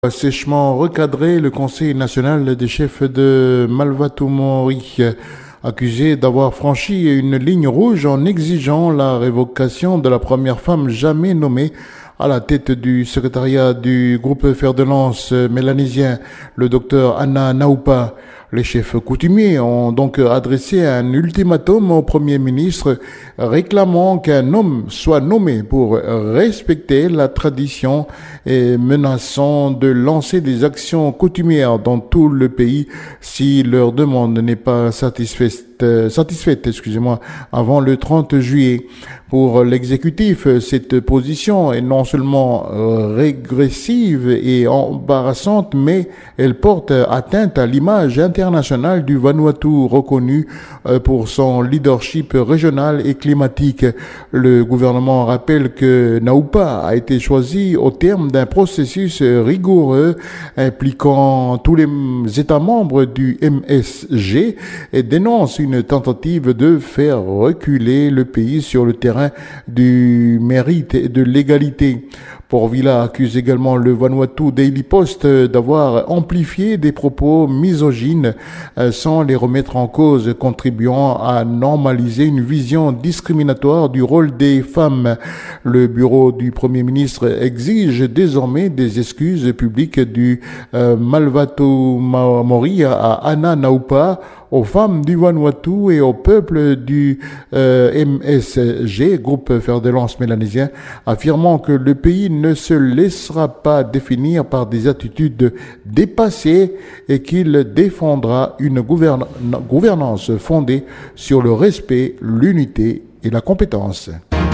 Sèchement recadré, le Conseil national des chefs de Malvatumori, accusé d'avoir franchi une ligne rouge en exigeant la révocation de la première femme jamais nommée à la tête du secrétariat du groupe fer de lance mélanésien, le docteur Anna Naupa. Les chefs coutumiers ont donc adressé un ultimatum au Premier ministre réclamant qu'un homme soit nommé pour respecter la tradition et menaçant de lancer des actions coutumières dans tout le pays si leur demande n'est pas satisfaite, avant le 30 juillet. Pour l'exécutif, cette position est non seulement régressive et embarrassante, mais elle porte atteinte à l'image internationale du Vanuatu reconnu pour son leadership régional et climatique. Le gouvernement rappelle que Naupa a été choisi au terme d'un processus rigoureux impliquant tous les États membres du MSG et dénonce une tentative de faire reculer le pays sur le terrain du mérite et de l'égalité. Port Vila accuse également le Vanuatu Daily Post d'avoir amplifié des propos misogynes sans les remettre en cause, contribuant à normaliser une vision discriminatoire du rôle des femmes. Le bureau du Premier ministre exige désormais des excuses publiques du Malvatumori à Anna Naupa, aux femmes du Vanuatu et au peuple du MSG, groupe fer de lance mélanésien, affirmant que le pays ne se laissera pas définir par des attitudes dépassées et qu'il défendra une gouvernance fondée sur le respect, l'unité et la compétence.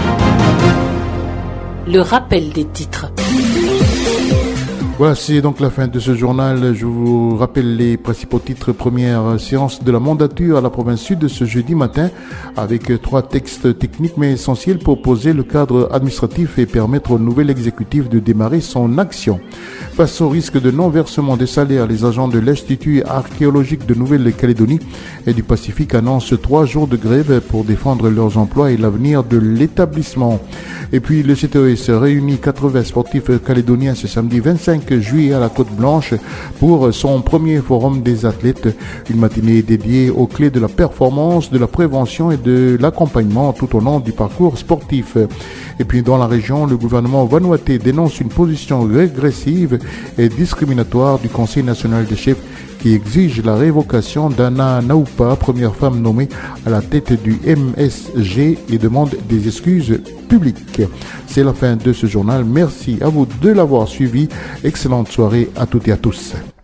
Le rappel des titres. Voilà, c'est donc la fin de ce journal. Je vous rappelle les principaux titres. Première séance de la mandature à la province sud ce jeudi matin avec 3 textes techniques mais essentiels pour poser le cadre administratif et permettre au nouvel exécutif de démarrer son action. Face au risque de non-versement des salaires, les agents de l'Institut archéologique de Nouvelle-Calédonie et du Pacifique annoncent 3 jours de grève pour défendre leurs emplois et l'avenir de l'établissement. Et puis le CTES réunit 80 sportifs calédoniens ce samedi 25 juillet à la Côte-Blanche pour son premier forum des athlètes, une matinée dédiée aux clés de la performance, de la prévention et de l'accompagnement tout au long du parcours sportif. Et puis dans la région, le gouvernement vanuatais dénonce une position régressive et discriminatoire du Conseil national des chefs qui exige la révocation d'Anna Naupa, première femme nommée à la tête du MSG, et demande des excuses publiques. C'est la fin de ce journal. Merci à vous de l'avoir suivi. Excellente soirée à toutes et à tous.